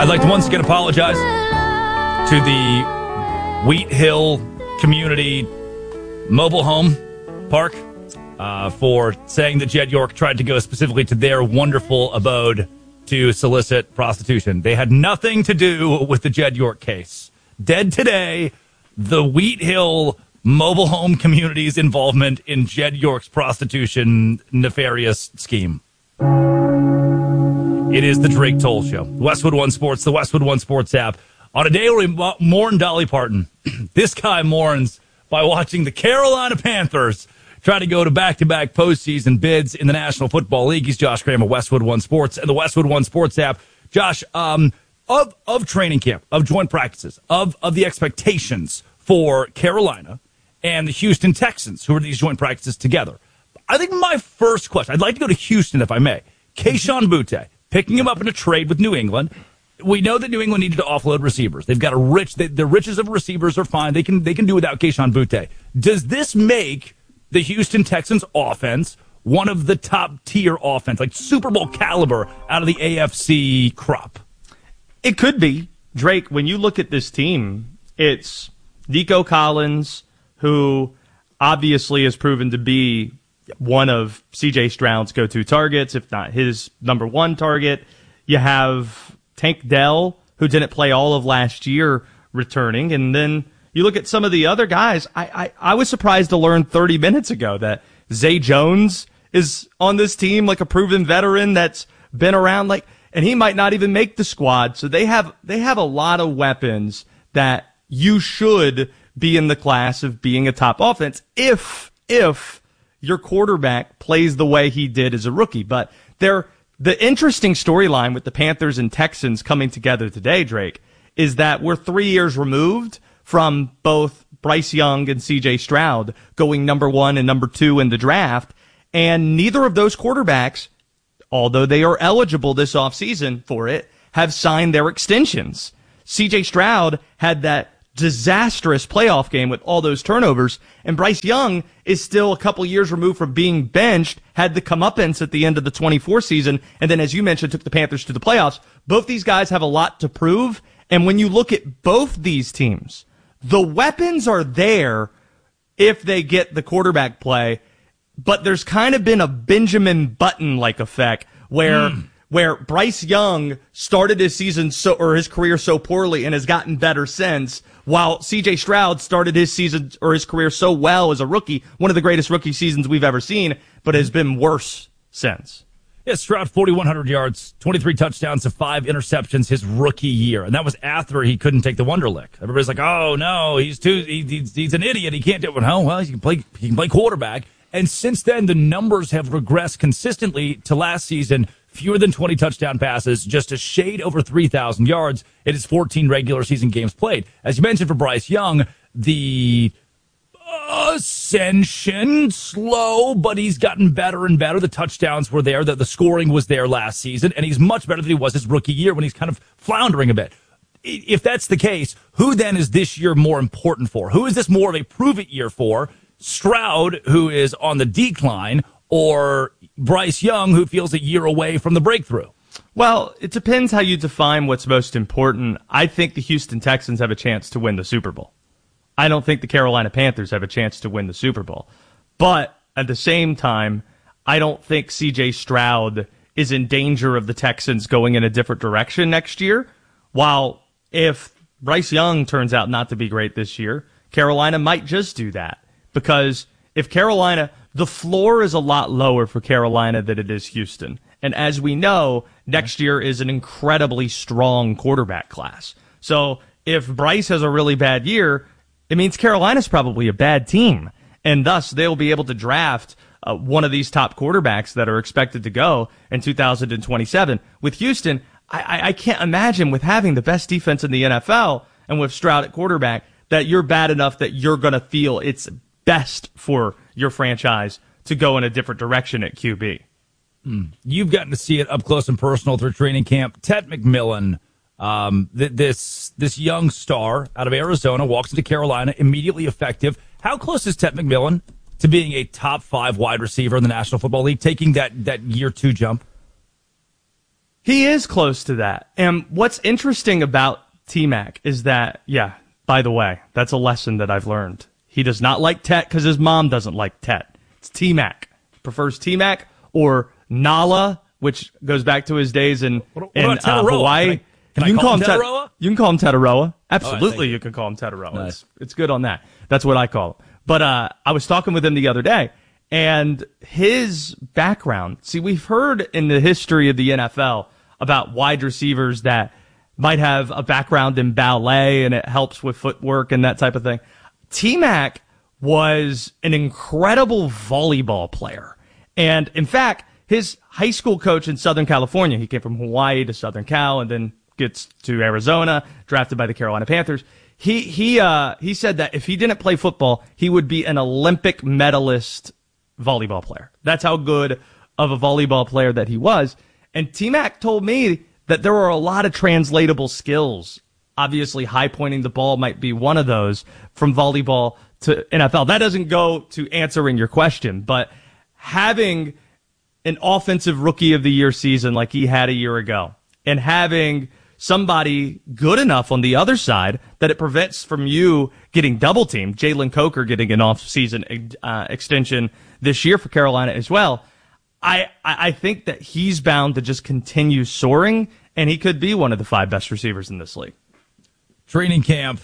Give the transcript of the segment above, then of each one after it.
I'd like to once again apologize to the Wheat Hill Community Mobile Home Park for saying that Jed York tried to go specifically to their wonderful abode to solicit prostitution. They had nothing to do with the Jed York case. Dead today, the Wheat Hill Mobile Home Community's involvement in Jed York's prostitution nefarious scheme. It is the Drake Toll Show. Westwood One Sports, the Westwood One Sports app. On a day where we mourn Dolly Parton, this guy mourns by watching the Carolina Panthers try to go to back-to-back postseason bids in the National Football League. He's Josh Graham of Westwood One Sports and the Westwood One Sports app. Josh, of training camp, of joint practices, of the expectations for Carolina and the Houston Texans, who are these joint practices together. I think my first question, I'd like to go to Houston, if I may. Kayshon Boutte, picking him up in a trade with New England. We know that New England needed to offload receivers. They've got the riches of receivers are fine. They can do without Kayshon Boutte. Does this make the Houston Texans offense one of the top tier offense, like Super Bowl caliber out of the AFC crop? It could be. Drake, when you look at this team, it's Nico Collins, who obviously has proven to be one of C.J. Stroud's go-to targets, if not his number one target. You have Tank Dell, who didn't play all of last year, returning. And then you look at some of the other guys. I was surprised to learn 30 minutes ago that Zay Jones is on this team, like a proven veteran that's been around, and he might not even make the squad. So they have a lot of weapons that you should be in the class of being a top offense if your quarterback plays the way he did as a rookie. But the interesting storyline with the Panthers and Texans coming together today, Drake, is that we're 3 years removed from both Bryce Young and C.J. Stroud going number 1 and number 2 in the draft, and neither of those quarterbacks, although they are eligible this offseason for it, have signed their extensions. C.J. Stroud had that disastrous playoff game with all those turnovers, and Bryce Young is still a couple years removed from being benched, had the comeuppance at the end of the 24 season, and then, as you mentioned, took the Panthers to the playoffs. Both these guys have a lot to prove, and when you look at both these teams, the weapons are there if they get the quarterback play, but there's kind of been a Benjamin Button-like effect where Bryce Young started his season his career so poorly and has gotten better since, while C.J. Stroud started his season or his career so well as a rookie, one of the greatest rookie seasons we've ever seen, but has been worse since. Yeah, Stroud, 4,100 yards, 23 touchdowns to 5 interceptions his rookie year, and that was after he couldn't take the Wonderlic. Everybody's like, "Oh no, he's an idiot. He can't do it." Well, he can play quarterback. And since then, the numbers have regressed consistently to last season. Fewer than 20 touchdown passes, just a shade over 3,000 yards in his 14 regular season games played. As you mentioned for Bryce Young, the ascension, slow, but he's gotten better and better. The touchdowns were there, the scoring was there last season, and he's much better than he was his rookie year when he's kind of floundering a bit. If that's the case, who then is this year more important for? Who is this more of a prove-it year for? Stroud, who is on the decline, or Bryce Young, who feels a year away from the breakthrough? Well, it depends how you define what's most important. I think the Houston Texans have a chance to win the Super Bowl. I don't think the Carolina Panthers have a chance to win the Super Bowl. But at the same time, I don't think C.J. Stroud is in danger of the Texans going in a different direction next year. While if Bryce Young turns out not to be great this year, Carolina might just do that. Because if Carolina, the floor is a lot lower for Carolina than it is Houston. And as we know, next year is an incredibly strong quarterback class. So if Bryce has a really bad year, it means Carolina's probably a bad team. And thus, they'll be able to draft one of these top quarterbacks that are expected to go in 2027. With Houston, I can't imagine, with having the best defense in the NFL and with Stroud at quarterback, that you're bad enough that you're going to feel it's best for your franchise to go in a different direction at QB. You've gotten to see it up close and personal through training camp. Ted McMillan, this young star out of Arizona, walks into Carolina, immediately effective. How close is Ted McMillan to being a top 5 wide receiver in the National Football League, taking that year 2 jump? He is close to that. And what's interesting about T-Mac is that, by the way, that's a lesson that I've learned. He does not like Tet because his mom doesn't like Tet. It's T-Mac. He prefers T-Mac or Nala, which goes back to his days in Hawaii. Can I call him Tetaroa? You can call him Tetaroa. Absolutely, you can call him Tetaroa. Nice. It's good on that. That's what I call him. But I was talking with him the other day, and his background. See, we've heard in the history of the NFL about wide receivers that might have a background in ballet and it helps with footwork and that type of thing. T-Mac was an incredible volleyball player. And in fact, his high school coach in Southern California, he came from Hawaii to Southern Cal and then gets to Arizona, drafted by the Carolina Panthers. He said that if he didn't play football, he would be an Olympic medalist volleyball player. That's how good of a volleyball player that he was. And T-Mac told me that there were a lot of translatable skills. Obviously, high pointing the ball might be one of those from volleyball to NFL. That doesn't go to answering your question, but having an offensive rookie of the year season like he had a year ago and having somebody good enough on the other side that it prevents from you getting double teamed, Jalen Coker getting an off-season extension this year for Carolina as well, I think that he's bound to just continue soaring, and he could be one of the 5 best receivers in this league. Training camp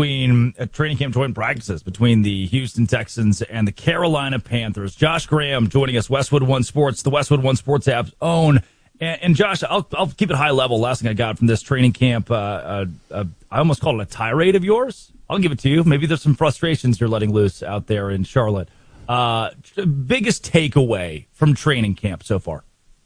joint practices between the Houston Texans and the Carolina Panthers. Josh Graham joining us, Westwood One Sports, the Westwood One Sports app's own. And Josh, I'll keep it high level. Last thing I got from this training camp, I almost called it a tirade of yours. I'll give it to you. Maybe there's some frustrations you're letting loose out there in Charlotte. Biggest takeaway from training camp so far?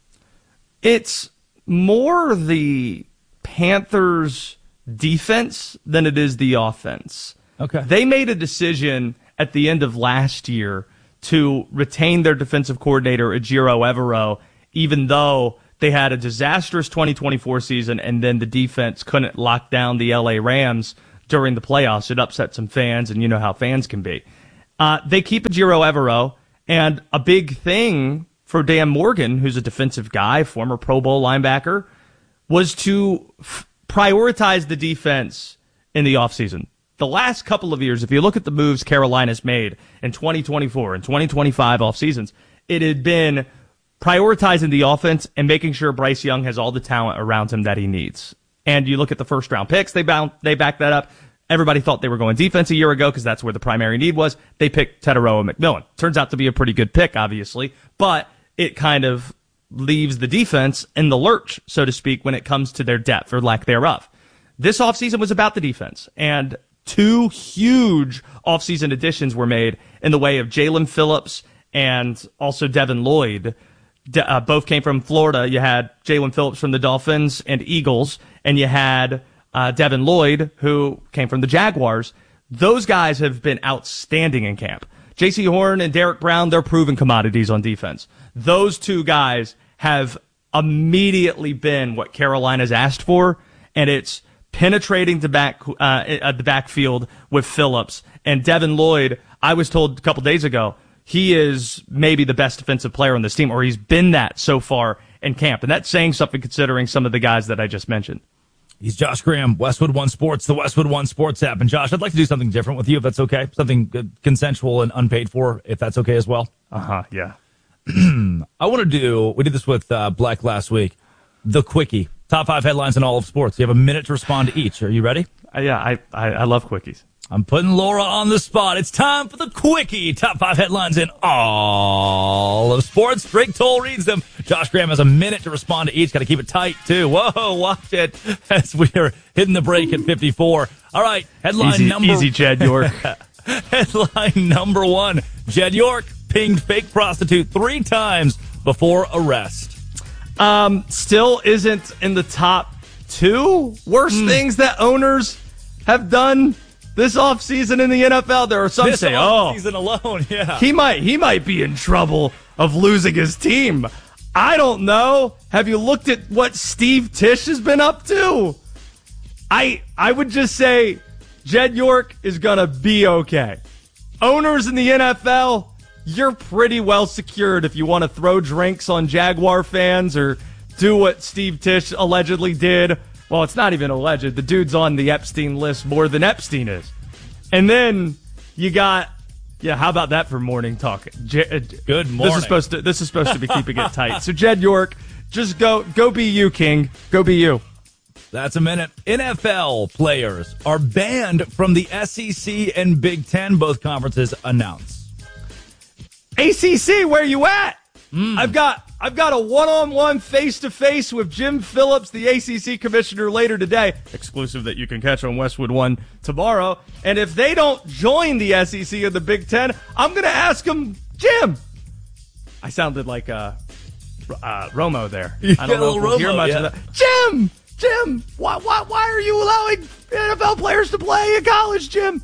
It's more the Panthers' defense than it is the offense. Okay. They made a decision at the end of last year to retain their defensive coordinator, Ejiro Evero, even though they had a disastrous 2024 season and then the defense couldn't lock down the LA Rams during the playoffs. It upset some fans, and you know how fans can be. They keep Ejiro Evero, and a big thing for Dan Morgan, who's a defensive guy, former Pro Bowl linebacker, was to prioritize the defense in the offseason. The last couple of years, if you look at the moves Carolina's made in 2024 and 2025 off seasons, it had been prioritizing the offense and making sure Bryce Young has all the talent around him that he needs. And you look at the first round picks, they back that up. Everybody thought they were going defense a year ago because that's where the primary need was. They picked Tetaroa McMillan. Turns out to be a pretty good pick, obviously, but it kind of leaves the defense in the lurch, so to speak, when it comes to their depth or lack thereof. This offseason was about the defense, and 2 huge offseason additions were made in the way of Jalen Phillips and also Devin Lloyd. Both came from Florida. You had Jalen Phillips from the Dolphins and Eagles, and you had Devin Lloyd, who came from the Jaguars. Those guys have been outstanding in camp. J.C. Horn and Derek Brown, they're proven commodities on defense. Those 2 guys have immediately been what Carolina's asked for, and it's penetrating the backfield with Phillips. And Devin Lloyd, I was told a couple days ago, he is maybe the best defensive player on this team, or he's been that so far in camp. And that's saying something considering some of the guys that I just mentioned. He's Josh Graham, Westwood One Sports, the Westwood One Sports app. And Josh, I'd like to do something different with you, if that's okay. Something consensual and unpaid for, if that's okay as well. Yeah. I want to do, we did this with Black last week, the Quickie. Top 5 headlines in all of sports. You have a minute to respond to each. Are you ready? Yeah, I love quickies. I'm putting Laura on the spot. It's time for the Quickie. Top 5 headlines in all of sports. Drake Toll reads them. Josh Graham has a minute to respond to each. Got to keep it tight, too. Whoa, watch it as we are hitting the break at 54. All right, headline Easy, Jed York. Headline number 1. Jed York pinged fake prostitute 3 times before arrest. Still isn't in the top 2 worst things that owners have done this offseason in the NFL. There are some this say, offseason alone, yeah. He might be in trouble of losing his team. I don't know. Have you looked at what Steve Tisch has been up to? I would just say Jed York is going to be okay. Owners in the NFL, you're pretty well secured if you want to throw drinks on Jaguar fans or do what Steve Tisch allegedly did. Well, it's not even alleged. The dude's on the Epstein list more than Epstein is. And then you got, how about that for morning talk? Good morning. This is supposed to be keeping it tight. So Jed York, just go be you, King. Go be you. That's a minute. NFL players are banned from the SEC and Big Ten. Both conferences announce. ACC, where you at? I've got a one-on-one face-to-face with Jim Phillips, the ACC commissioner, later today. Exclusive that you can catch on Westwood One tomorrow. And if they don't join the SEC and the Big Ten, I'm going to ask them, Jim. I sounded like Romo there. I don't know if we'll hear much of that. Jim, why are you allowing NFL players to play in college, Jim?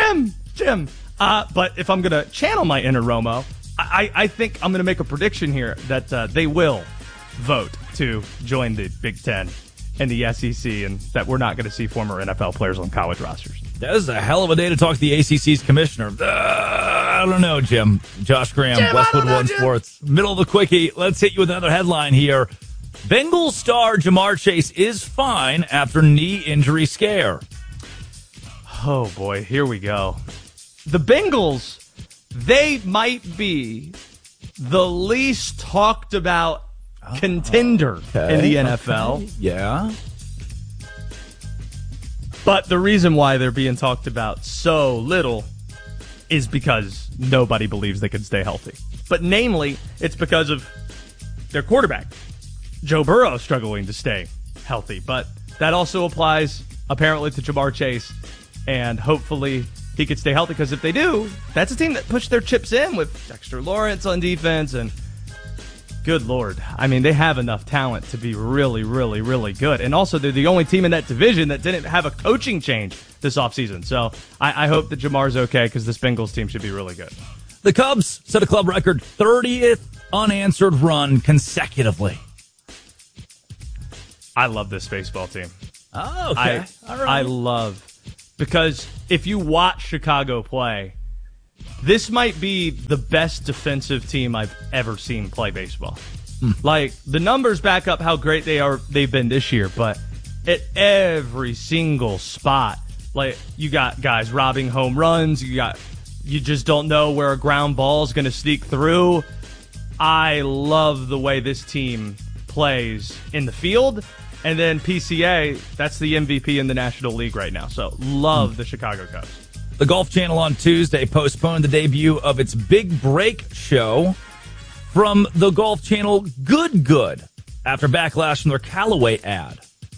But if I'm going to channel my inner Romo, I think I'm going to make a prediction here that they will vote to join the Big Ten and the SEC, and that we're not going to see former NFL players on college rosters. That is a hell of a day to talk to the ACC's commissioner. I don't know, Jim. Josh Graham, Westwood One Sports. Middle of the quickie. Let's hit you with another headline here. Bengals star Ja'Marr Chase is fine after knee injury scare. Oh, boy. Here we go. The Bengals, they might be the least talked about contender in the NFL. Okay. Yeah. But the reason why they're being talked about so little is because nobody believes they can stay healthy. But namely, it's because of their quarterback, Joe Burrow, struggling to stay healthy. But that also applies, apparently, to Ja'Marr Chase. And hopefully he could stay healthy, because if they do, that's a team that pushed their chips in with Dexter Lawrence on defense. And good Lord, I mean, they have enough talent to be really, really, really good. And also, they're the only team in that division that didn't have a coaching change this offseason. So I hope that Jamar's okay, because this Bengals team should be really good. The Cubs set a club record 30th unanswered run consecutively. I love this baseball team. Oh, okay. All right. I love, because if you watch Chicago play, this might be the best defensive team I've ever seen play baseball. Like, the numbers back up how great they've been this year, but at every single spot, like, you got guys robbing home runs, you just don't know where a ground ball is going to sneak through. I love the way this team plays in the field. And then PCA, that's the MVP in the National League right now. So love the Chicago Cubs. The Golf Channel on Tuesday postponed the debut of its Big Break show from the Golf Channel Good after backlash from their Callaway ad.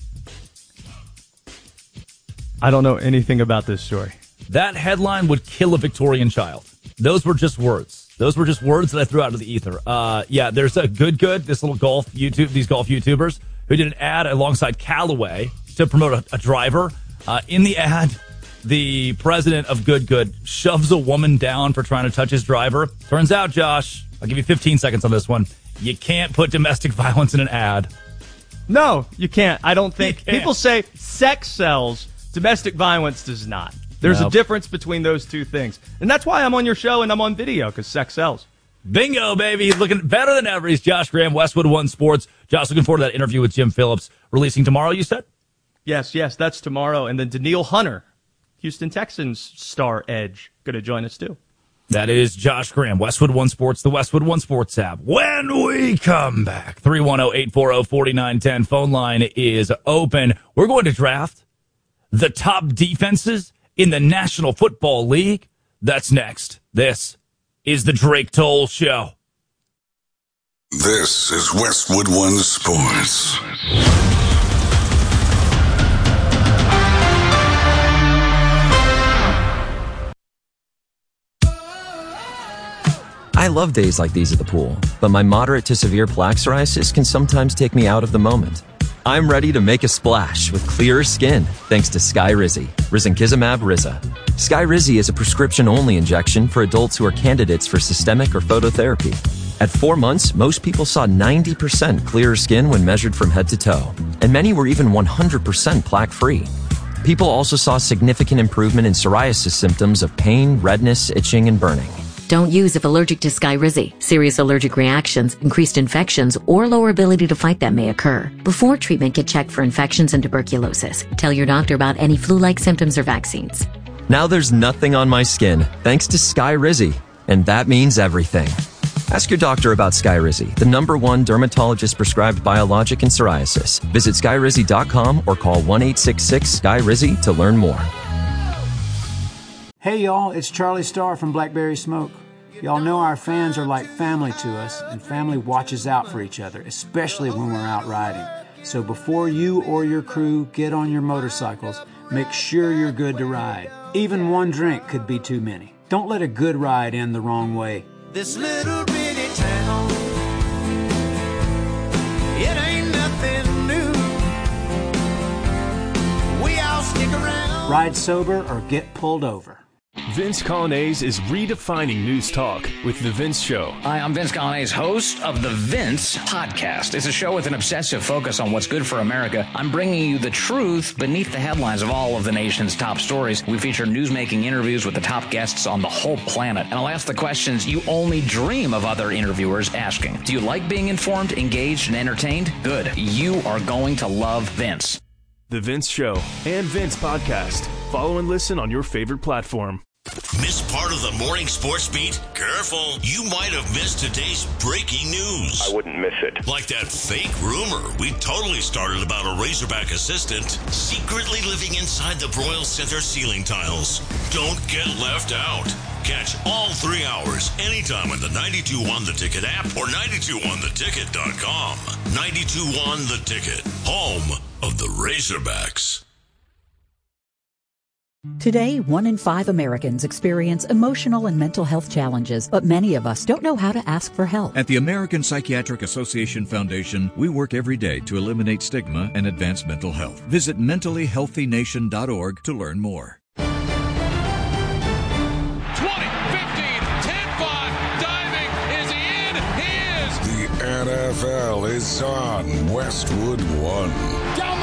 I don't know anything about this story. That headline would kill a Victorian child. Those were just words. Those were just words that I threw out of the ether. There's a Good, this little these golf YouTubers who did an ad alongside Callaway to promote a driver. In the ad, the president of Good shoves a woman down for trying to touch his driver. Turns out, Josh, I'll give you 15 seconds on this one, you can't put domestic violence in an ad. No, you can't. I don't think. People say sex sells, domestic violence does not. There's a difference between those two things. And that's why I'm on your show and I'm on video, because sex sells. Bingo, baby. Looking better than ever. He's Josh Graham, Westwood One Sports. Josh, looking forward to that interview with Jim Phillips. Releasing tomorrow, you said? Yes, that's tomorrow. And then Daniil Hunter, Houston Texans star edge, going to join us too. That is Josh Graham, Westwood One Sports, the Westwood One Sports app. When we come back, 310-840-4910. Phone line is open. We're going to draft the top defenses in the National Football League. That's next. This is the Drake Toll Show. This is Westwood One Sports. I love days like these at the pool, but my moderate to severe plaque psoriasis can sometimes take me out of the moment. I'm ready to make a splash with clearer skin thanks to Skyrizi, Risankizumab Riza. Skyrizi is a prescription-only injection for adults who are candidates for systemic or phototherapy. At 4 months, most people saw 90% clearer skin when measured from head to toe, and many were even 100% plaque-free. People also saw significant improvement in psoriasis symptoms of pain, redness, itching, and burning. Don't use if allergic to Skyrizi. Serious allergic reactions, increased infections, or lower ability to fight them may occur. Before treatment, get checked for infections and tuberculosis. Tell your doctor about any flu-like symptoms or vaccines. Now there's nothing on my skin thanks to Skyrizi, and that means everything. Ask your doctor about Skyrizi, the #1 dermatologist-prescribed biologic in psoriasis. Visit Skyrizi.com or call 1-866-SKY-RIZZI to learn more. Hey y'all, it's Charlie Starr from Blackberry Smoke. Y'all know our fans are like family to us, and family watches out for each other, especially when we're out riding. So before you or your crew get on your motorcycles, make sure you're good to ride. Even one drink could be too many. Don't let a good ride end the wrong way. This little bitty town, it ain't nothing new. We all stick around. Ride sober or get pulled over. Vince Colonnese is redefining news talk with The Vince Show. Hi, I'm Vince Colonnese, host of The Vince Podcast. It's a show with an obsessive focus on what's good for America. I'm bringing you the truth beneath the headlines of all of the nation's top stories. We feature newsmaking interviews with the top guests on the whole planet. And I'll ask the questions you only dream of other interviewers asking. Do you like being informed, engaged, and entertained? Good. You are going to love Vince. The Vince Show and Vince Podcast. Follow and listen on your favorite platform. Miss part of the morning sports beat? Careful. You might have missed today's breaking news. I wouldn't miss it. Like that fake rumor we totally started about a Razorback assistant secretly living inside the Broyles Center ceiling tiles. Don't get left out. Catch all 3 hours anytime on the 92.1 The Ticket app or 921theticket.com. 92.1 The Ticket, home of the Razorbacks. Today, 1 in 5 Americans experience emotional and mental health challenges, but many of us don't know how to ask for help. At the American Psychiatric Association Foundation, we work every day to eliminate stigma and advance mental health. Visit mentallyhealthynation.org to learn more. 20, 15, 10-5, diving, is he in? He is! The NFL is on Westwood One. Go!